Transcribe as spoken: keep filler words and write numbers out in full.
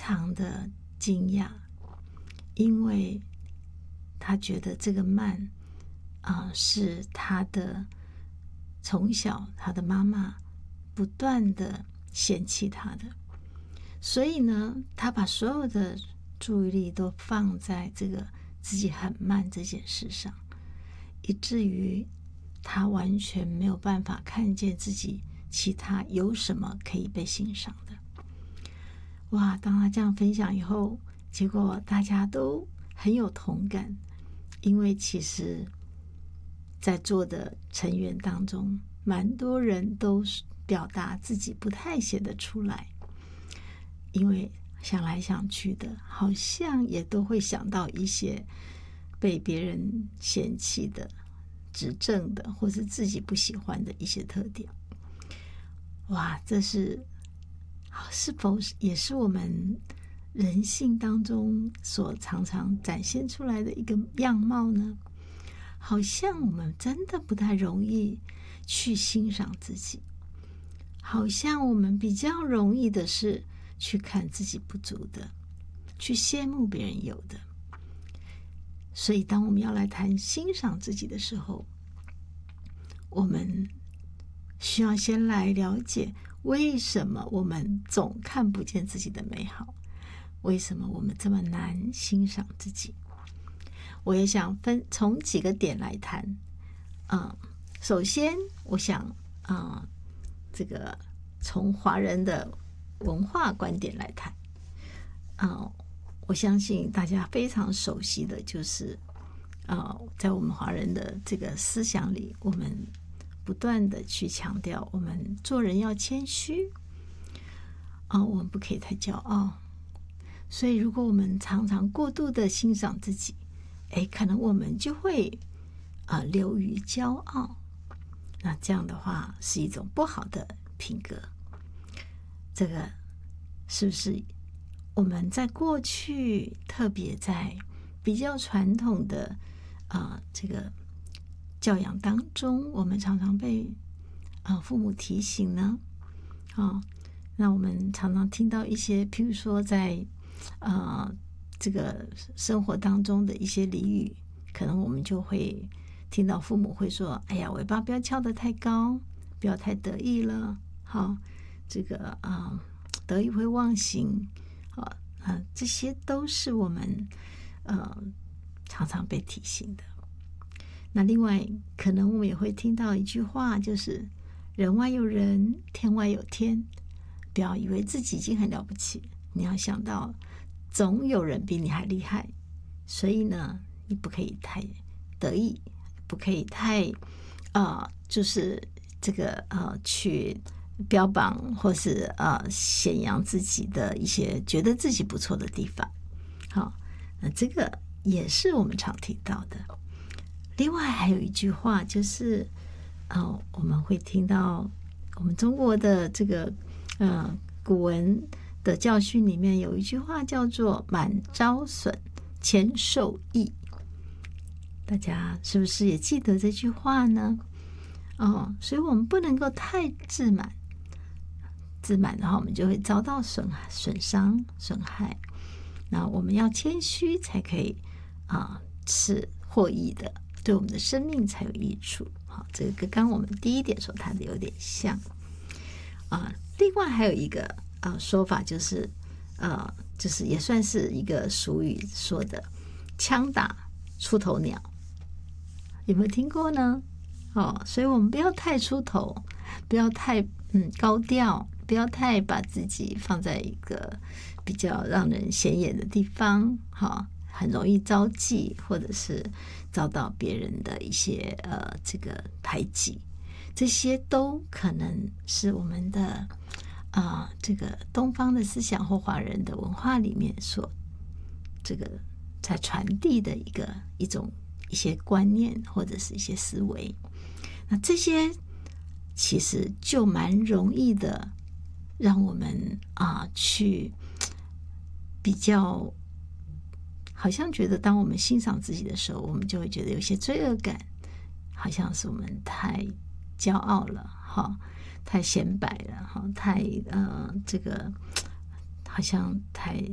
常的惊讶，因为他觉得这个慢啊、呃，是他的从小他的妈妈不断的嫌弃他的，所以呢，他把所有的注意力都放在这个自己很慢这件事上，以至于他完全没有办法看见自己其他有什么可以被欣赏的。哇，当他这样分享以后，结果大家都很有同感，因为其实在座的成员当中，蛮多人都表达自己不太写得出来，因为想来想去的，好像也都会想到一些被别人嫌弃的、指正的，或是自己不喜欢的一些特点。哇，这是是否也是我们人性当中所常常展现出来的一个样貌呢？好像我们真的不太容易去欣赏自己，好像我们比较容易的是去看自己不足的，去羡慕别人有的。所以当我们要来谈欣赏自己的时候，我们需要先来了解为什么我们总看不见自己的美好，为什么我们这么难欣赏自己。我也想分从几个点来谈。嗯，首先我想嗯，这个从华人的文化观点来谈。嗯，我相信大家非常熟悉的就是呃，在我们华人的这个思想里，我们不断的去强调我们做人要谦虚啊、哦，我们不可以太骄傲。所以如果我们常常过度的欣赏自己，哎，可能我们就会啊、呃、流于骄傲，那这样的话是一种不好的品格。这个是不是我们在过去，特别在比较传统的啊、呃、这个教养当中，我们常常被啊、呃、父母提醒呢？啊、哦，那我们常常听到一些，譬如说在啊、呃这个生活当中的一些俚语，可能我们就会听到父母会说：“哎呀，尾巴不要翘得太高，不要太得意了。”好，这个啊、呃，得意会忘形。啊啊，这些都是我们呃常常被提醒的。那另外，可能我们也会听到一句话，就是“人外有人，天外有天”。不要以为自己已经很了不起，你要想到总有人比你还厉害。所以呢，你不可以太得意，不可以太啊、呃，就是这个呃去标榜或是呃显扬自己的一些觉得自己不错的地方。好，那这个也是我们常听到的。另外还有一句话，就是哦，我们会听到我们中国的这个呃古文的教训里面有一句话叫做“满招损，谦受益”。大家是不是也记得这句话呢？哦，所以我们不能够太自满，自满的话，我们就会遭到损损伤、损害。那我们要谦虚，才可以啊、呃、是获益的，对我们的生命才有益处。好，这个跟刚刚我们第一点所谈的有点像啊、呃。另外还有一个啊、呃、说法，就是呃，就是也算是一个俗语说的“枪打出头鸟”，有没有听过呢？哦，所以我们不要太出头，不要太嗯高调，不要太把自己放在一个比较让人显眼的地方，哈、哦，很容易招忌，或者是遭到别人的一些呃这个排挤，这些都可能是我们的啊、呃、这个东方的思想或华人的文化里面所这个在传递的一个一种一些观念或者是一些思维。那这些其实就蛮容易的让我们啊、呃、去比较好像觉得当我们欣赏自己的时候，我们就会觉得有些罪恶感，好像是我们太骄傲了哈，太显摆了哈，太呃这个好像太